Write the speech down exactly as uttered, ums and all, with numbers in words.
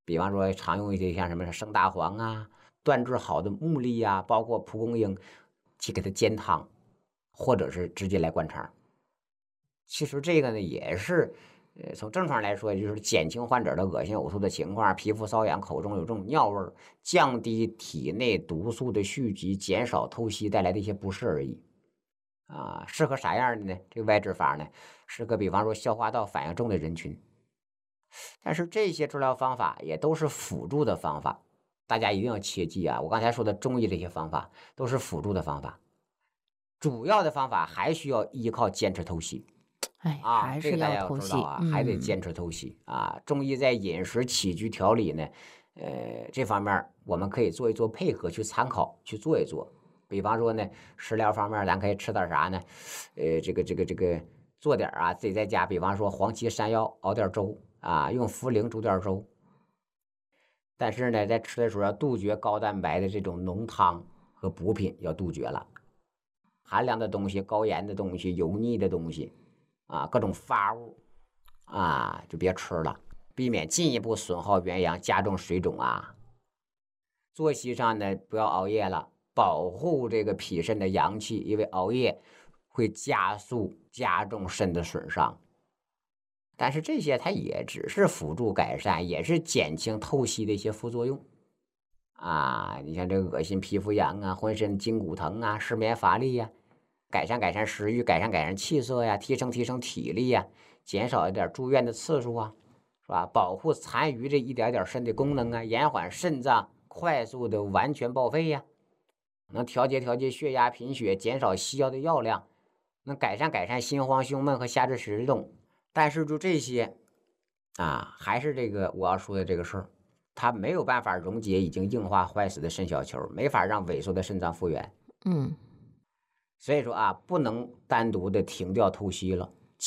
比方说常用一些像什么生大黄啊、断制好的木栗呀、包括蒲公英，去给它煎汤，或者是直接来灌肠。其实这个呢也是，呃，从症状来说，就是减轻患者的恶心呕吐的情况，皮肤瘙痒，口中有这种尿味儿，降低体内毒素的蓄积，减少透析带来的一些不适而已。啊，适合啥样的呢？这个外治法呢，适合比方说消化道反应重的人群。但是这些治疗方法也都是辅助的方法，大家一定要切记啊！我刚才说的中医这些方法都是辅助的方法，主要的方法还需要依靠坚持透析。 哎， 啊， 还是要这个大家要透析， 知道啊，还得嗯。 坚持透析啊。中医在饮食起居调理呢，呃，这方面我们可以做一做配合，去参考去做一做。比方说呢，食疗方面咱可以吃点啥呢？呃，这个这个这个做点啊，自己在家，比方说黄芪山药熬点粥啊，用茯苓煮点粥。但是呢，在吃的时候要杜绝高蛋白的这种浓汤和补品，要杜绝了。寒凉的东西、高盐的东西、油腻的东西，啊，各种发物，啊，就别吃了，避免进一步损耗元阳，加重水肿啊。作息上呢，不要熬夜了，保护这个脾肾的阳气，因为熬夜会加速加重肾的损伤。但是这些它也只是辅助改善，也是减轻透析的一些副作用。啊，你像这个恶心、皮肤痒啊，浑身筋骨疼啊，失眠乏力呀、改善改善食欲，改善改善气色呀，提升提升体力呀，减少一点住院的次数啊，是吧？保护残余这一点点肾的功能啊，延缓肾脏快速的完全报废呀，能调节调节血压、贫血，减少西药的药量，能改善改善心慌、胸闷和下肢食动。但是就这些啊，还是这个我要说的这个事儿。它没有办法溶解已经硬化坏死的肾小球，没法让萎缩的肾脏复原。 嗯。 所以说啊，不能单独的停掉透析了，